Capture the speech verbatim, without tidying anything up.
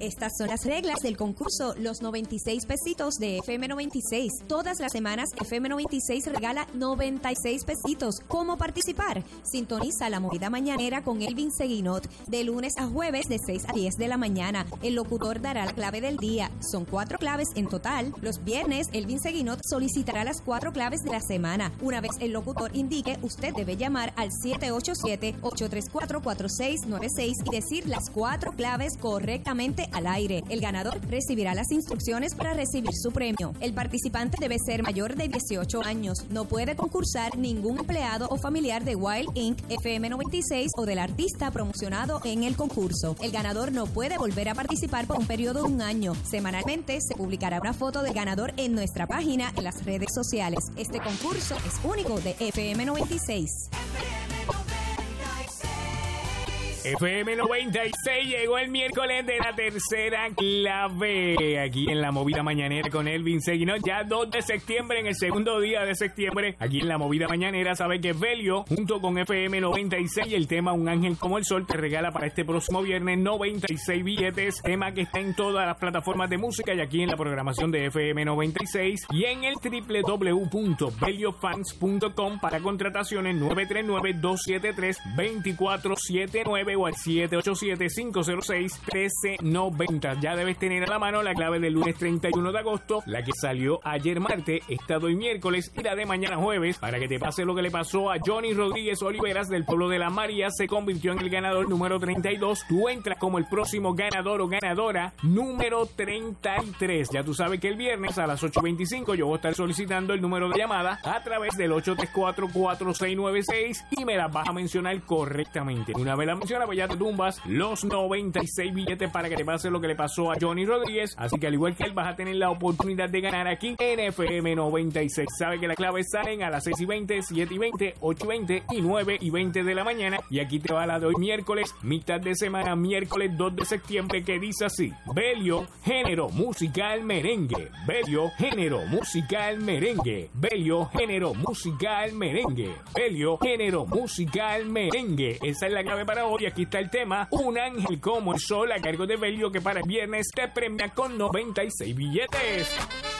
Estas son las reglas del concurso Los noventa y seis pesitos de F M noventa y seis. Todas las semanas F M noventa y seis regala noventa y seis pesitos. ¿Cómo participar? Sintoniza La Movida Mañanera con Elvin Seguinot de lunes a jueves de seis a diez de la mañana. El locutor dará la clave del día. Son cuatro claves en total. Los viernes Elvin Seguinot solicitará las cuatro claves de la semana. Una vez el locutor indique, usted debe llamar al siete ocho siete, ocho tres cuatro, cuatro seis nueve seis y decir las cuatro claves correctamente al aire. El ganador recibirá las instrucciones para recibir su premio. El participante debe ser mayor de dieciocho años. No puede concursar ningún empleado o familiar de Wild incorporated, F M noventa y seis o del artista promocionado en el concurso. El ganador no puede volver a participar por un periodo de un año. Semanalmente se publicará una foto del ganador en nuestra página en las redes sociales. Este concurso es único de F M noventa y seis. F M noventa y seis llegó el miércoles de la tercera clave aquí en La Movida Mañanera con Elvin Seguinot. Ya dos de septiembre, en el segundo día de septiembre, aquí en La Movida Mañanera. Sabe que Velio, junto con F M noventa y seis, el tema Un Ángel como el Sol, te regala para este próximo viernes noventa y seis billetes. Tema que está en todas las plataformas de música y aquí en la programación de F M noventa y seis y en el doble u doble u doble u punto veliofans punto com para contrataciones nueve tres nueve, dos siete tres, dos cuatro siete nueve o al siete ocho siete, cinco cero seis, uno tres nueve cero. Ya debes tener a la mano la clave del lunes treinta y uno de agosto, la que salió ayer martes, esta de hoy miércoles y la de mañana jueves, para que te pase lo que le pasó a Johnny Rodríguez Oliveras del pueblo de La María. Se convirtió en el ganador número treinta y dos. Tú entras como el próximo ganador o ganadora número treinta y tres. Ya tú sabes que el viernes a las ocho y veinticinco yo voy a estar solicitando el número de llamada a través del ocho tres cuatro, cuatro seis nueve seis y me las vas a mencionar correctamente. Una vez la mencionas, pues ya te tumbas los noventa y seis billetes para que te pase lo que le pasó a Johnny Rodríguez. Así que al igual que él, vas a tener la oportunidad de ganar aquí en F M noventa y seis. Sabe que las claves salen a las seis y veinte, siete y veinte, ocho y veinte y nueve y veinte de la mañana. Y aquí te va la de hoy miércoles, mitad de semana, miércoles dos de septiembre, que dice así: Velio, género musical merengue. Velio, género musical merengue. Velio, género musical merengue. Velio, género musical merengue. Esa es la clave para hoy. Aquí está el tema Un Ángel como el Sol, a cargo de Velio, que para el viernes te premia con noventa y seis billetes.